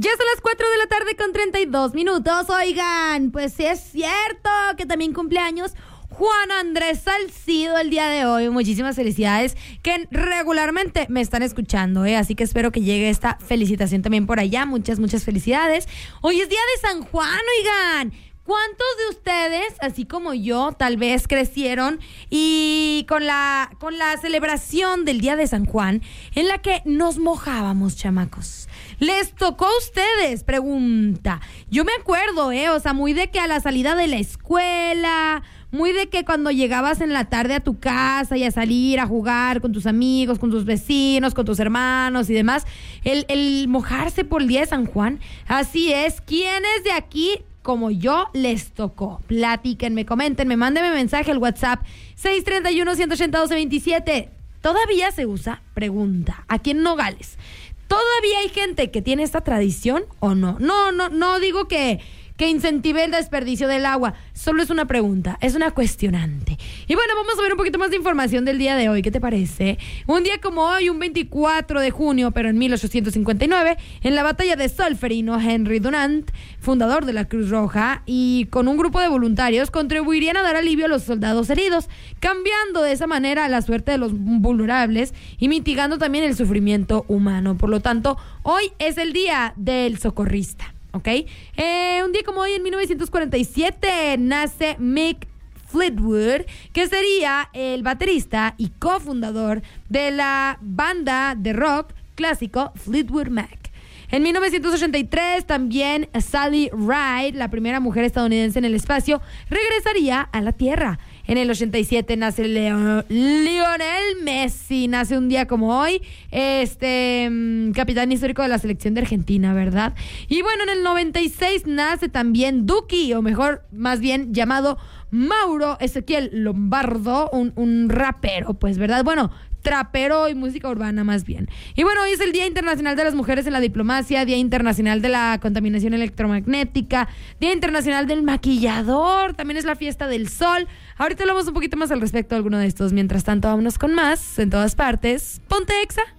Ya son las 4 de la tarde con 32 minutos. Oigan, pues sí es cierto que también cumpleaños Juan Andrés Salcido el día de hoy. Muchísimas felicidades, que regularmente me están escuchando, así que espero que llegue esta felicitación también por allá. Muchas felicidades. Hoy es día de San Juan, oigan. ¿Cuántos de ustedes, así como yo, tal vez crecieron y con la celebración del día de San Juan, en la que nos mojábamos, chamacos? ¿Les tocó a ustedes? Pregunta. Yo me acuerdo, o sea, muy de que a la salida de la escuela, muy de que cuando llegabas en la tarde a tu casa y a salir a jugar con tus amigos, con tus vecinos, con tus hermanos y demás, el mojarse por el día de San Juan. Así es. ¿Quiénes de aquí, como yo, les tocó? Platíquenme, coméntenme, mándenme mensaje al WhatsApp 631-180-1227. ¿Todavía se usa? Pregunta. Aquí en Nogales, ¿todavía hay gente que tiene esta tradición o no? No digo que incentive el desperdicio del agua. Solo es una pregunta, es una cuestionante. Y bueno, vamos a ver un poquito más de información del día de hoy. ¿Qué te parece? Un día como hoy, un 24 de junio, pero en 1859, en la batalla de Solferino, Henry Dunant, fundador de la Cruz Roja, y con un grupo de voluntarios, contribuirían a dar alivio a los soldados heridos, cambiando de esa manera la suerte de los vulnerables y mitigando también el sufrimiento humano. Por lo tanto, hoy es el día del socorrista. ¿Ok? Un día como hoy, en 1947, nace Mick Fleetwood, que sería el baterista y cofundador de la banda de rock clásico Fleetwood Mac. En 1983, también Sally Ride, la primera mujer estadounidense en el espacio, regresaría a la Tierra. En el 87 nace Lionel Messi, nace un día como hoy, capitán histórico de la selección de Argentina, ¿verdad? Y bueno, en el 96 nace también Duki, o mejor, más bien llamado Mauro Ezequiel Lombardo, un rapero, pues, ¿verdad? Bueno, trapero y música urbana más bien. Y bueno, hoy es el Día Internacional de las Mujeres en la Diplomacia, Día Internacional de la Contaminación Electromagnética, Día Internacional del Maquillador, también es la Fiesta del Sol. Ahorita hablamos un poquito más al respecto de alguno de estos. Mientras tanto, vámonos con más en todas partes. Ponte Exa.